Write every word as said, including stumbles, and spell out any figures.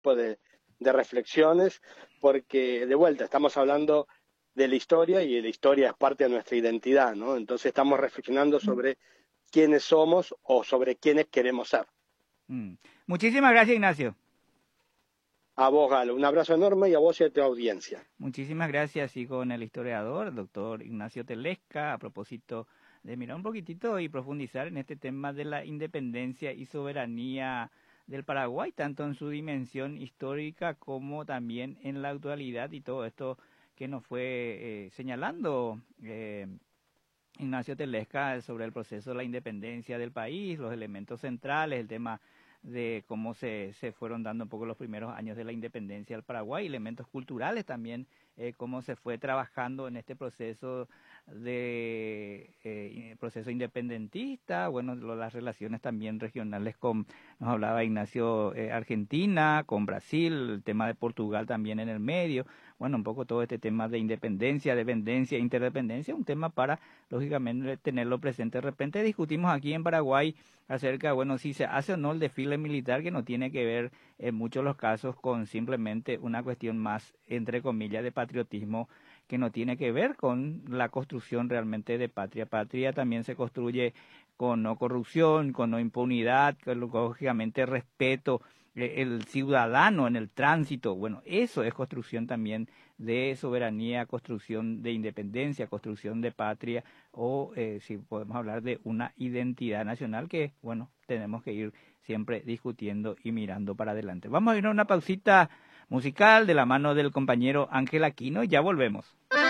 tipo de, de reflexiones, porque de vuelta estamos hablando de la historia y la historia es parte de nuestra identidad, ¿no? Entonces estamos reflexionando sobre quiénes somos o sobre quiénes queremos ser. Mm. Muchísimas gracias, Ignacio. A vos, Galo, un abrazo enorme y a vos y a tu audiencia. Muchísimas gracias. Y con el historiador, el doctor Ignacio Telesca, a propósito de mirar un poquitito y profundizar en este tema de la independencia y soberanía del Paraguay, tanto en su dimensión histórica como también en la actualidad y todo esto que nos fue eh, señalando eh, Ignacio Telesca sobre el proceso de la independencia del país, los elementos centrales, el tema de cómo se, se fueron dando un poco los primeros años de la independencia del Paraguay, elementos culturales también, eh, cómo se fue trabajando en este proceso de eh, proceso independentista, bueno, lo, las relaciones también regionales con, nos hablaba Ignacio, eh, Argentina, con Brasil, el tema de Portugal también en el medio, bueno, un poco todo este tema de independencia, dependencia, interdependencia, un tema para, lógicamente, tenerlo presente. De repente discutimos aquí en Paraguay acerca, bueno, si se hace o no el desfile militar, que no tiene que ver en muchos de los casos con simplemente una cuestión más, entre comillas, de patriotismo, que no tiene que ver con la construcción realmente de patria. Patria también se construye con no corrupción, con no impunidad, con lógicamente respeto, eh, el ciudadano en el tránsito. Bueno, eso es construcción también de soberanía, construcción de independencia, construcción de patria, o eh, si podemos hablar de una identidad nacional que, bueno, tenemos que ir siempre discutiendo y mirando para adelante. Vamos a ir a una pausita musical de la mano del compañero Ángel Aquino y ya volvemos.